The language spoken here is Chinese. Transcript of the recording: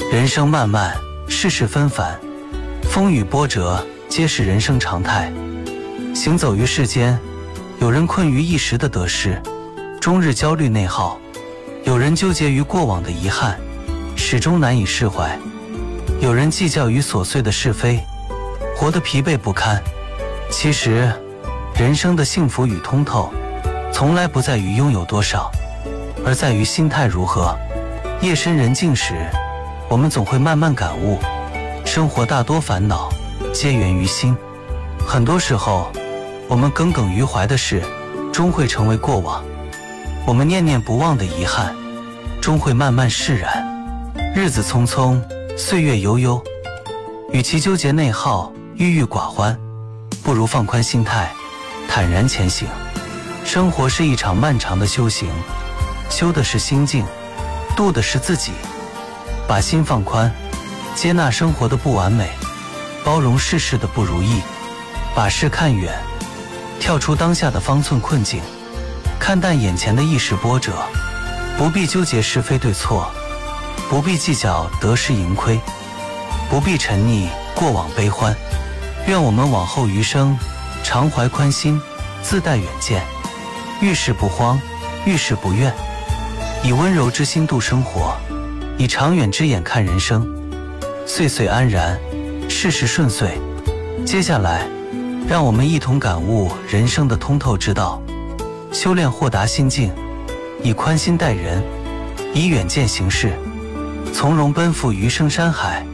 人生漫漫，世事纷繁，风雨波折皆是人生常态。行走于世间，有人困于一时的得失，终日焦虑内耗；有人纠结于过往的遗憾，始终难以释怀；有人计较于琐碎的是非，活得疲惫不堪。其实，人生的幸福与通透，从来不在于拥有多少，而在于心态如何。夜深人静时，我们总会慢慢感悟，生活大多烦恼，皆源于心。很多时候，我们耿耿于怀的事，终会成为过往；我们念念不忘的遗憾，终会慢慢释然。日子匆匆，岁月悠悠，与其纠结内耗，郁郁寡欢，不如放宽心态，坦然前行。生活是一场漫长的修行，修的是心境，度的是自己。把心放宽，接纳生活的不完美，包容世事的不如意，把事看远，跳出当下的方寸困境，看淡眼前的一时波折。不必纠结是非对错，不必计较得失盈亏，不必沉溺过往悲欢。愿我们往后余生，常怀宽心，自带远见，遇事不慌，遇事不怨，以温柔之心度生活，以长远之眼看人生。岁岁安然，事事顺遂。接下来，让我们一同感悟人生的通透之道，修炼豁达心境，以宽心待人，以远见行事，从容奔赴余生山海。